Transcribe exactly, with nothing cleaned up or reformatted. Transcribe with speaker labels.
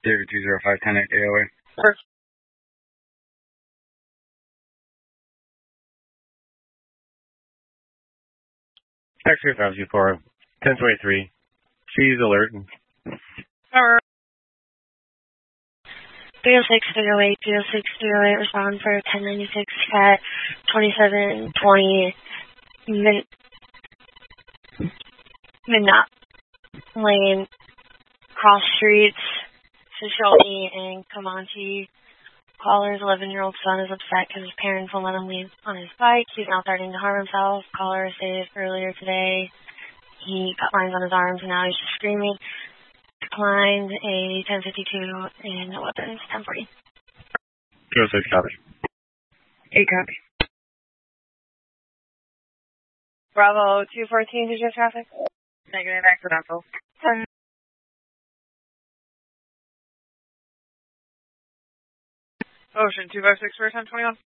Speaker 1: David two zero five ten eight A O A.
Speaker 2: Perfect.
Speaker 3: Taxi five two four, ten twenty-three. She's alert.
Speaker 2: Power.
Speaker 4: three oh six, three oh eight, three oh six, three oh eight, respond for ten ninety-six at twenty-seven twenty Min Midnap Lane, cross streets, Sicily and Comanche. Caller's eleven-year-old son is upset because his parents won't let him leave on his bike. He's now threatening to harm himself. Caller stated earlier today he got lines on his arms and now he's just screaming. Declined a ten fifty-two and no weapons, ten forty.
Speaker 3: two oh six, copy.
Speaker 2: eight copy. Bravo two fourteen, did you have traffic? Negative, accidental. Sorry. Ocean two five six for ten twenty-one.